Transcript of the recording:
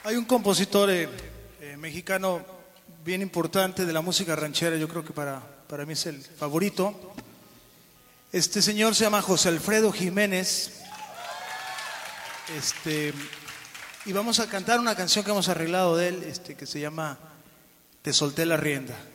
Hay un compositor mexicano bien importante de la música ranchera, yo creo que para mí es el favorito. Este señor se llama José Alfredo Jiménez. Y vamos a cantar una canción que hemos arreglado de él, que se llama Te solté la rienda.